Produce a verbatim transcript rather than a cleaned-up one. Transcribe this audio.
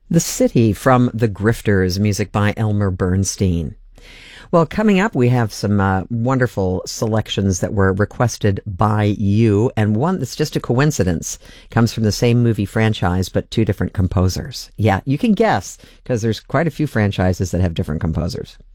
The City from The Grifters, music by Elmer Bernstein. Well, coming up, we have some uh, wonderful selections that were requested by you, and one that's just a coincidence comes from the same movie franchise, but two different composers. Yeah, you can guess, because there's quite a few franchises that have different composers.